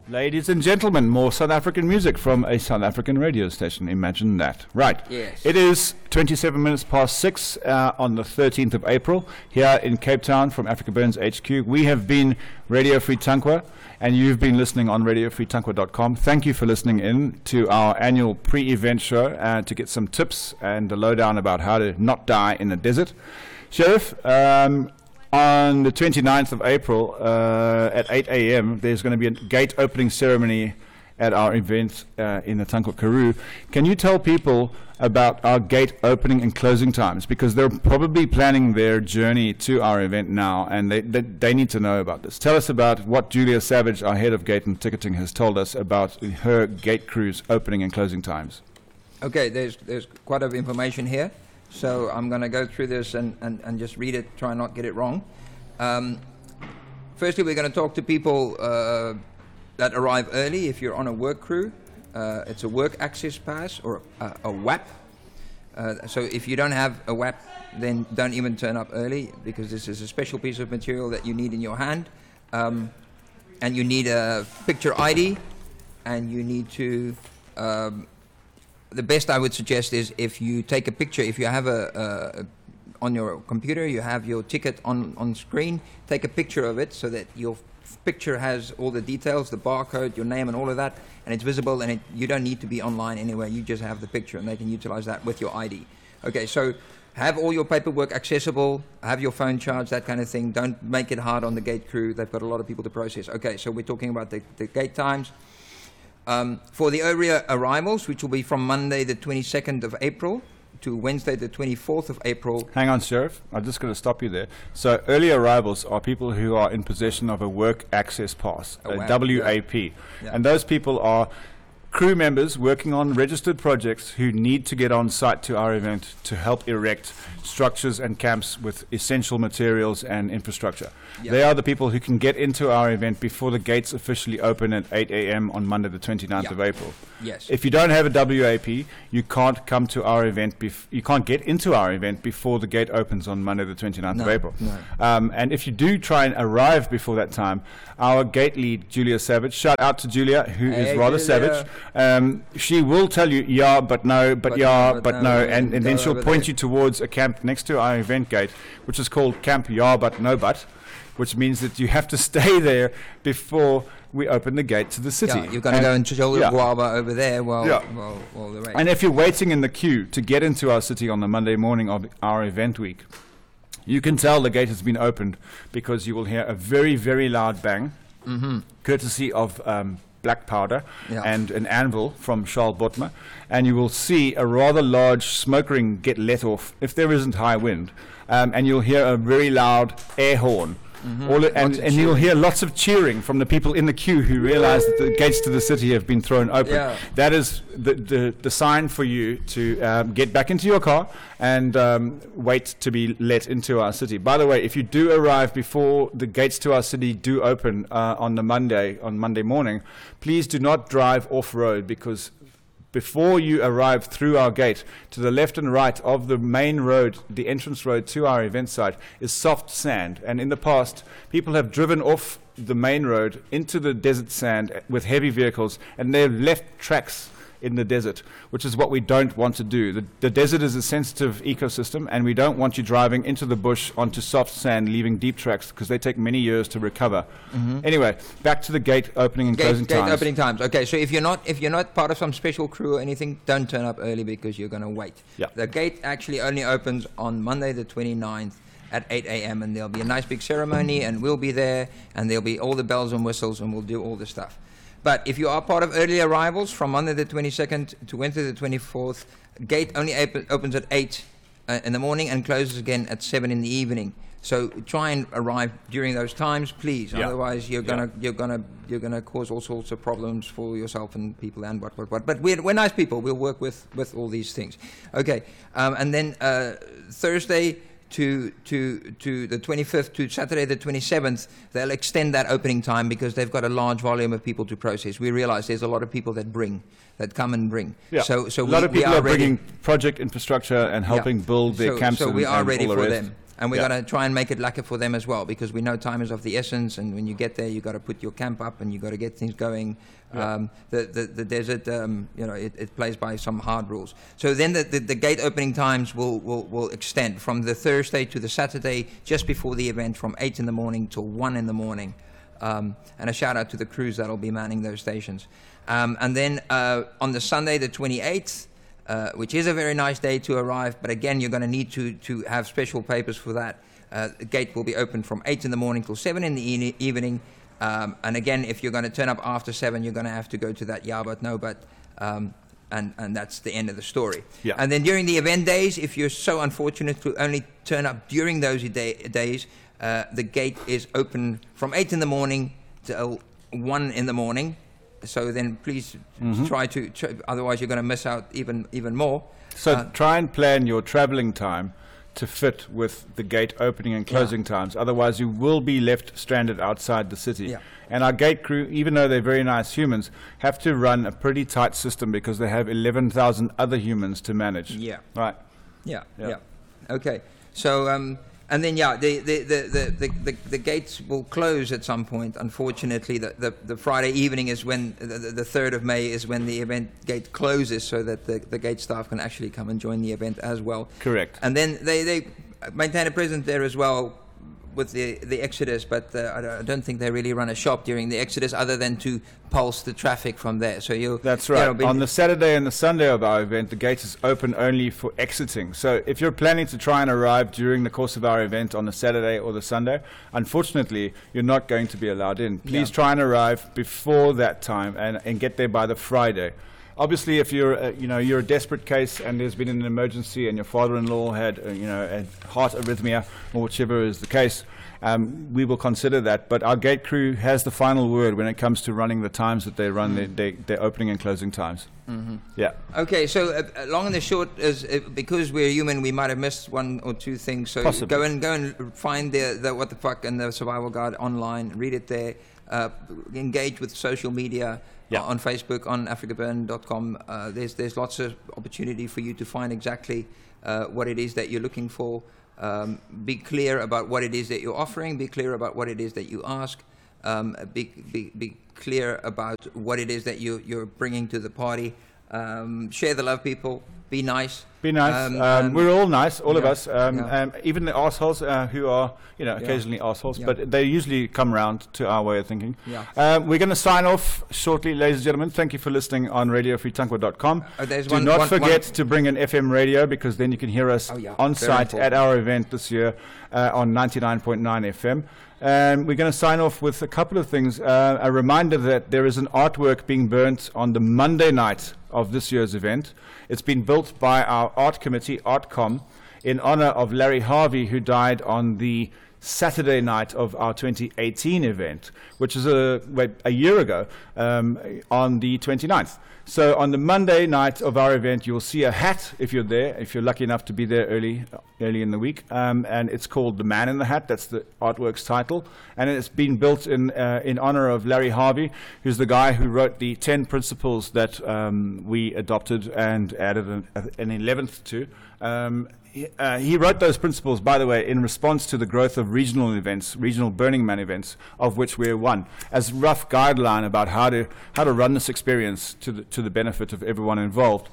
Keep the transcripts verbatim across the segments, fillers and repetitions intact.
Ladies and gentlemen, more South African music from a South African radio station. Imagine that. Right. Yes. It is twenty-seven minutes past six uh, on the thirteenth of April here in Cape Town from Africa Burns H Q. We have been Radio Free Tankwa, and you've been listening on radio free tankwa dot com. Thank you for listening in to our annual pre-event show uh, to get some tips and the lowdown about how to not die in the desert. Sheriff, um, on the twenty-ninth of April uh, at eight a m, there's going to be a gate opening ceremony at our event uh, in the Tankwa Karoo. Can you tell people about our gate opening and closing times? Because they're probably planning their journey to our event now, and they, they, they need to know about this. Tell us about what Julia Savage, our head of gate and ticketing, has told us about her gate cruise opening and closing times. Okay, there's, there's quite a bit of information here. So I'm going to go through this and, and, and just read it, try and not get it wrong. Um, firstly, we're going to talk to people uh, that arrive early. If you're on a work crew, uh, it's a work access pass or a, a W A P. Uh, so if you don't have a W A P, then don't even turn up early, because this is a special piece of material that you need in your hand. Um, and you need a picture I D, and you need to... Um, The best I would suggest is if you take a picture, if you have a, a on your computer, you have your ticket on, on screen, take a picture of it so that your picture has all the details, the barcode, your name and all of that, and it's visible, and it, you don't need to be online anywhere, you just have the picture and they can utilize that with your I D. Okay, so have all your paperwork accessible, have your phone charged, that kind of thing. Don't make it hard on the gate crew, they've got a lot of people to process. Okay, so we're talking about the, the gate times. Um, for the earlier arrivals, which will be from Monday the twenty-second of April to Wednesday the twenty-fourth of April. Hang on, Sheriff. I'm just going to stop you there. So early arrivals are people who are in possession of a work access pass, Oh, a wow. W A P. Yeah. And those people are crew members working on registered projects who need to get on site to our event to help erect structures and camps with essential materials and infrastructure. Yeah. They are the people who can get into our event before the gates officially open at eight a m on Monday the twenty-ninth Yeah. of April. Yes. If you don't have a W A P, you can't come to our event, bef- you can't get into our event before the gate opens on Monday the twenty-ninth No, of April. no. Um, and if you do try and arrive before that time, our gate lead, Julia Savage, shout out to Julia, who Hey, is rather Julia. savage. Um, she will tell you, yeah, but no, but, But yeah, no, but but no, no, and and, and then go she'll over point there. you towards a camp next to our event gate, which is called Camp Yeah, but no, but, which means that you have to stay there before we open the gate to the city. Yeah, you're going to go and chill yeah. guava over there while, Yeah. while, while the race. And if you're waiting in the queue to get into our city on the Monday morning of our event week, you can tell the gate has been opened because you will hear a very, very loud bang, Mm-hmm. courtesy of um, black powder Yeah. and an anvil from Charles Botma, and you will see a rather large smoke ring get let off if there isn't high wind, um, and you'll hear a very loud air horn. Mm-hmm. All it, and Lots of and you'll cheering. hear lots of cheering from the people in the queue who realize that the gates to the city have been thrown open. Yeah. That is the, the, the sign for you to um, get back into your car and um, wait to be let into our city. By the way, if you do arrive before the gates to our city do open uh, on the Monday, on Monday morning, please do not drive off-road, because before you arrive through our gate, to the left and right of the main road, the entrance road to our event site, is soft sand. And in the past, people have driven off the main road into the desert sand with heavy vehicles, and they've left tracks in the desert, which is what we don't want to do. The, the desert is a sensitive ecosystem, and we don't want you driving into the bush onto soft sand, leaving deep tracks, because they take many years to recover. Mm-hmm. Anyway, back to the gate opening and Gate, closing gate times. opening times. Okay, so if you're not if you're not part of some special crew or anything, don't turn up early, because you're going to wait. Yeah. The gate actually only opens on Monday the twenty-ninth at eight a m and there'll be a nice big ceremony, and we'll be there, and there'll be all the bells and whistles, and we'll do all the stuff. But if you are part of early arrivals from Monday the twenty-second to Wednesday the twenty-fourth, gate only op- opens at eight uh, in the morning and closes again at seven in the evening. So try and arrive during those times, please. Yeah. Otherwise, you're Yeah. gonna you're gonna you're gonna cause all sorts of problems for yourself and people and what what what. But we're we're nice people. We'll work with with all these things. Okay, um, and then uh, Thursday to to to the twenty-fifth to Saturday the twenty-seventh, they'll extend that opening time because they've got a large volume of people to process. We realize there's a lot of people that bring, that come and bring. Yeah. So so a lot we, of people we are, are ready. bringing project infrastructure and helping Yeah. build their so, camps So and, we are and ready all the for rest. them. and we're Yeah. going to try and make it lekker for them as well, because we know time is of the essence, and when you get there, you got to put your camp up, and you got to get things going. Yeah. Um, the, the the desert, um, you know, it, it plays by some hard rules. So then the, the, the gate opening times will, will, will extend from the Thursday to the Saturday, just before the event, from eight in the morning till one in the morning. Um, and a shout out to the crews that'll be manning those stations. Um, and then uh, on the Sunday, the twenty-eighth, uh, which is a very nice day to arrive, but again, you're going to need to to have special papers for that. Uh, the gate will be open from eight in the morning till seven in the e- evening. Um, and again, if you're going to turn up after seven, you're going to have to go to that yeah but no but, um, and and that's the end of the story. Yeah. And then during the event days, if you're so unfortunate to only turn up during those day- days, uh, the gate is open from eight in the morning till one in the morning. So then please Mm-hmm. try to, tr- otherwise you're going to miss out even even more. So Uh, try and plan your traveling time to fit with the gate opening and closing times. Otherwise, you will be left stranded outside the city. Yeah. And our gate crew, even though they're very nice humans, have to run a pretty tight system because they have eleven thousand other humans to manage. Yeah. Right. Yeah, Yeah. yeah. Okay. So, um, and then, yeah, the, the, the, the, the, the, the gates will close at some point. Unfortunately, the, the, the Friday evening is when, the, the the third of May is when the event gate closes, so that the, the gate staff can actually come and join the event as well. Correct. And then they, they maintain a presence there as well with the, the Exodus, but uh, I don't- I don't think they really run a shop during the Exodus other than to pulse the traffic from there. So you That's you right. know, been- On the Saturday and the Sunday of our event, the gate is open only for exiting. So if you're planning to try and arrive during the course of our event on the Saturday or the Sunday, unfortunately, you're not going to be allowed in. Please Yeah. try and arrive before that time and, and get there by the Friday. Obviously, if you're, uh, you know, you're a desperate case and there's been an emergency and your father-in-law had, uh, you know, a heart arrhythmia or whichever is the case, um, we will consider that. But our gate crew has the final word when it comes to running the times that they run their, their, their opening and closing times. Mhm. Yeah. Okay, so uh, long and the short is uh, because we're human, we might have missed one or two things. So Possibly. go and go and find the, the what the fuck and the survival guide online. Read it there. Uh, engage with social media. Yeah. uh, on Facebook, on africa burn dot com. Uh, there's there's lots of opportunity for you to find exactly uh, what it is that you're looking for. Um, be clear about what it is that you're offering. Be clear about what it is that you ask. Um, be, be be clear about what it is that you you're bringing to the party. Um, share the love, people. Be nice. Be nice. Um, Um, um, we're all nice, all of yeah, us. Um, yeah. um, even the assholes uh, who are, you know, Yeah. occasionally assholes, Yeah. but they usually come round to our way of thinking. Yeah. Um, we're going to sign off shortly, ladies and gentlemen. Thank you for listening on radio free tankwa dot com. Uh, there's Do one- not one- forget one- to bring an F M radio, because then you can hear us Oh, yeah. on Very site important. at our event this year uh, on ninety-nine point nine F M. Um, we're going to sign off with a couple of things. Uh, a reminder that there is an artwork being burnt on the Monday night of this year's event. It's been built by our art committee, ArtCom, in honor of Larry Harvey, who died on the Saturday night of our twenty eighteen event, which is a, wait, a year ago, um, on the twenty-ninth. So on the Monday night of our event, you'll see a hat if you're there, if you're lucky enough to be there early early in the week. Um, and it's called The Man in the Hat. That's the artwork's title. And it's been built in uh, in honor of Larry Harvey, who's the guy who wrote the ten principles that um, we adopted and added an, an eleventh to. Um, he, uh, he wrote those principles, by the way, in response to the growth of regional events, regional Burning Man events, of which we're one, as rough guideline about how to how to run this experience to the to the benefit of everyone involved.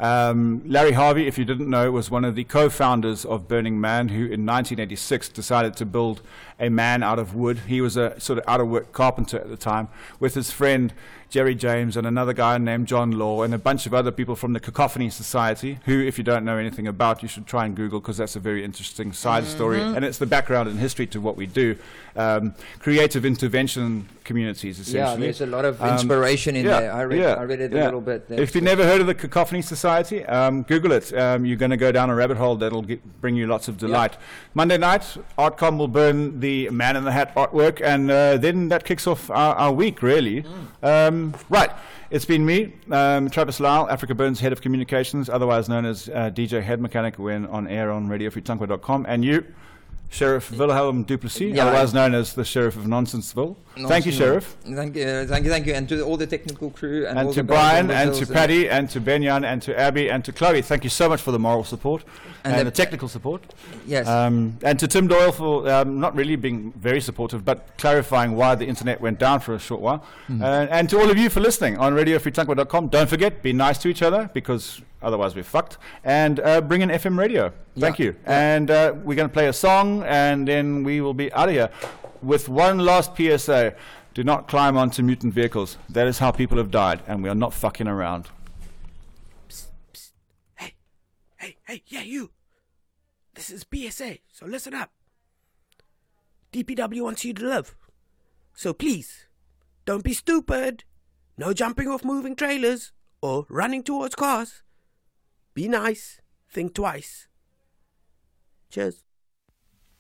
Um, Larry Harvey, if you didn't know, was one of the co-founders of Burning Man, who in nineteen eighty-six decided to build a man out of wood. He was a sort of out-of-work carpenter at the time, with his friend Jerry James and another guy named John Law and a bunch of other people from the Cacophony Society, who, if you don't know anything about, you should try and Google, because that's a very interesting side story, and it's the background and history to what we do. Um, creative intervention communities, essentially. Yeah, there's a lot of Um, inspiration in yeah, there. I read, yeah, I read it a yeah. little bit. There. If you've never heard of the Cacophony Society, um, Google it. Um, you're going to go down a rabbit hole that'll get, bring you lots of delight. Monday night, ArtCom will burn the Man in the Hat artwork, and uh, then that kicks off our, our week, really. Mm. Um, right. It's been me, um, Travis Lyle, Africa Burns Head of Communications, otherwise known as uh, D J Head Mechanic, when on air on radio free tankwa dot com, and you, Sheriff Wilhelm Duplessis, Yeah, otherwise known as the Sheriff of Nonsenseville. Nice Thank you, and Sheriff. all. Thank you, thank you, thank you, and to all the technical crew, and, And all to the guys Brian, on the and bills to Paddy, and to Benyan, and to Abby, and to Chloe. Thank you so much for the moral support And and, the- the technical support. Yes. Um, and to Tim Doyle for um, not really being very supportive, but clarifying why the internet went down for a short while. Mm-hmm. Uh, and to all of you for listening on radio free tankwa dot com. Don't forget, be nice to each other, because otherwise we're fucked. And uh, bring in F M radio. Thank Yeah. you. And uh, we're going to play a song, and then we will be out of here with one last P S A. Do not climb onto mutant vehicles. That is how people have died, and we are not fucking around. Hey, hey, hey, yeah, you. This is P S A, so listen up. D P W wants you to live. So please, don't be stupid. No jumping off moving trailers or running towards cars. Be nice. Think twice. Cheers.